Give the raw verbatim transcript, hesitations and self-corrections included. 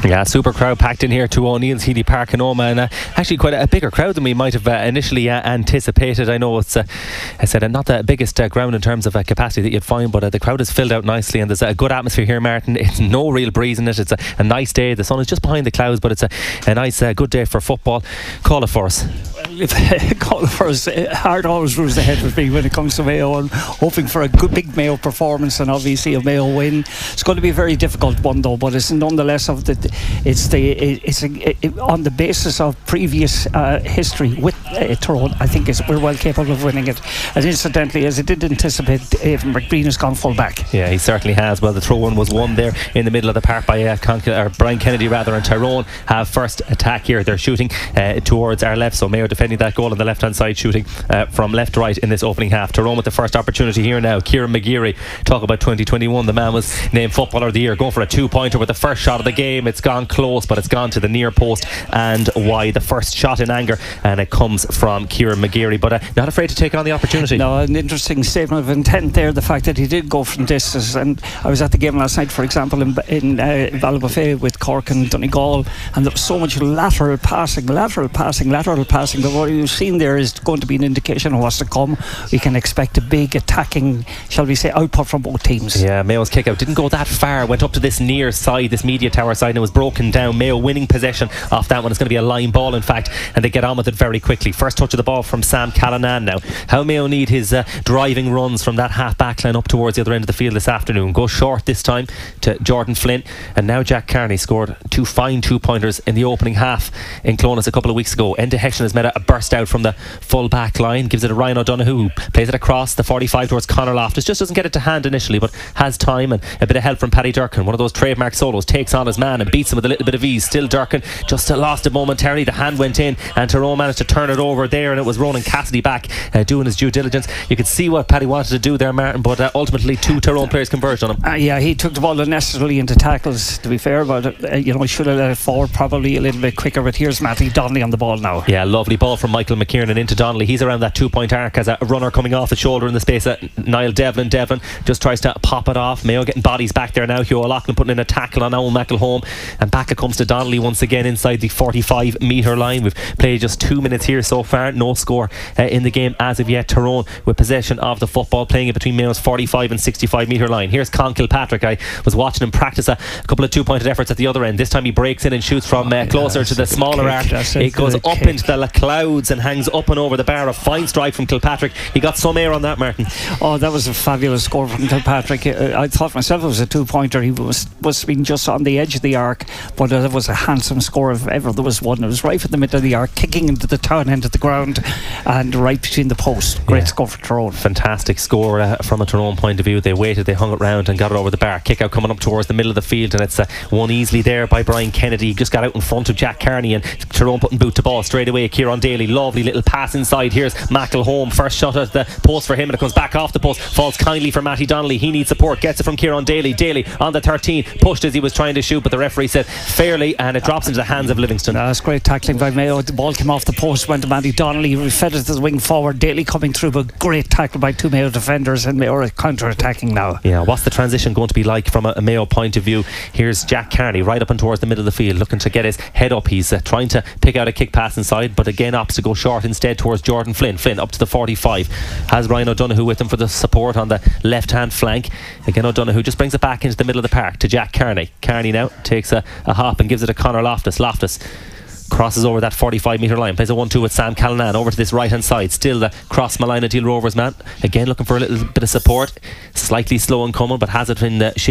Yeah, super crowd packed in here to O'Neill's Healy Park in Omagh, and uh, actually quite a, a bigger crowd than we might have uh, initially uh, anticipated. I know it's, uh, I said, uh, not the biggest uh, ground in terms of uh, capacity that you'd find, but uh, the crowd is filled out nicely, and there's a good atmosphere here, Martin. It's no real breeze in it. It's a, a nice day. The sun is just behind the clouds, but it's a, a nice, uh, good day for football. Call it for us. Call it for us. Heart always rules ahead with me when it comes to Mayo, and hoping for a good big Mayo performance and obviously a Mayo win. It's going to be a very difficult one though, but it's nonetheless of the it's the it's a, it, on the basis of previous uh, history with uh, Tyrone. I think it's, we're well capable of winning it, and incidentally, as I did anticipate, Aidan McBreen has gone full back. Yeah, he certainly has. Well, the throw-in was won there in the middle of the park by uh, Con- or Brian Kennedy rather, and Tyrone have first attack here. They're shooting uh, towards our left, so Mayo defending that goal on the left hand side, shooting uh, from left to right in this opening half. Tyrone with the first opportunity here now. Kieran McGeary, talk about twenty twenty-one, the man was named Footballer of the Year, going for a two pointer with the first shot of the game. It's gone close, but it's gone to the near post and wide. The first shot in anger, and it comes from Kieran McGeary, but uh, not afraid to take on the opportunity. No, an interesting statement of intent there, the fact that he did go from distance. And I was at the game last night, for example, in, in uh, Ballybofey with Cork and Donegal, and there was so much lateral passing lateral passing lateral passing that what you've seen there is going to be an indication of what's to come. We can expect a big attacking, shall we say, output from both teams. Yeah, Mayo's kick out didn't go that far, went up to this near side, this media tower side, and it was broken down. Mayo winning possession off that one. It's going to be a line ball, in fact, and they get on with it very quickly. First touch of the ball from Sam Callanan now. How Mayo need his uh, driving runs from that half back line up towards the other end of the field this afternoon. Go short this time to Jordan Flynn, and now Jack Carney scored two fine two pointers in the opening half in Clones a couple of weeks ago. Enda Hession has made a burst out from the full back line, gives it to Ryan O'Donoghue, who plays it across the forty-five towards Conor Loftus. Just doesn't get it to hand initially, but has time and a bit of help from Paddy Durkin. One of those trademark solos, takes on his man and beats him with a little bit of ease. Still Durkin, just lost it momentarily. The hand went in, and Tyrone managed to turn it over there, and it was Ronan Cassidy back uh, doing his due diligence. You could see what Paddy wanted to do there, Martin, but uh, ultimately two Tyrone players converged on him. Uh, yeah, he took the ball unnecessarily into tackles, to be fair, but uh, you know, he should have let it forward probably a little bit quicker. But here's Matty Donnelly on the ball now. Yeah, lovely ball from Michael McKiernan into Donnelly. He's around that two point arc as a runner coming off the shoulder in the space at Niall Devlin. Devlin just tries to pop it off. Mayo getting bodies back there now. Hugh O'Loughlin putting in a tackle on Owen McElhone, and back it comes to Donnelly once again inside the forty-five metre line. We've played just two minutes here so far, no score uh, in the game as of yet. Tyrone with possession of the football, playing it between Mayo's forty-five and sixty-five metre line. Here's Con Kilpatrick. I was watching him practice a couple of two pointed efforts at the other end. This time he breaks in and shoots from uh, closer yeah, to the smaller arc. It goes up kick. into the clouds and hangs up and over the bar. A fine strike from Kilpatrick. He got some air on that, Martin. Oh, that was a fabulous score from Kilpatrick. uh, I thought myself it was a two pointer. He was must have been just on the edge of the arc, but it was a handsome score if ever there was one. It was right in the middle of the arc, kicking into the town end of the ground and right between the posts. Great yeah. score for Tyrone. Fantastic score uh, from a Tyrone point of view. They waited, they hung it round and got it over the bar. Kick out coming up towards the middle of the field, and it's uh, won easily there by Brian Kennedy. He just got out in front of Jack Carney, and Tyrone putting boot to ball straight away. Kieran Daly, lovely little pass inside. Here's McElhone, first shot at the post for him, and it comes back off the post, falls kindly for Matty Donnelly. He needs support, gets it from Kieran Daly. Daly on the thirteen, pushed as he was trying to shoot, but the referee said fairly, and it drops into the hands of Livingston. That's great tackling by Mayo. The ball came off the post, went to Matty Donnelly, he fed it to the wing forward. Daly coming through, but great tackle by two Mayo defenders, and Mayo are counter-attacking now. Yeah, what's the transition going to be like from a, a Mayo point of view? Here's Jack Carney right up and towards the middle of the field, looking to get his head up. He's uh, trying to pick out a kick pass inside, but again opts to go short instead towards Jordan Flynn. Flynn up to the forty-five, has Ryan O'Donoghue with him for the support on the left hand flank. Again O'Donoghue just brings it back into the middle of the park to Jack Carney. Carney now takes a, a hop and gives it to Conor Loftus. Loftus crosses over that forty-five metre line, plays a one two with Sam Callanan over to this right hand side. Still the cross Malina Deal Rovers man, again looking for a little bit of support, slightly slow and coming, but has it in the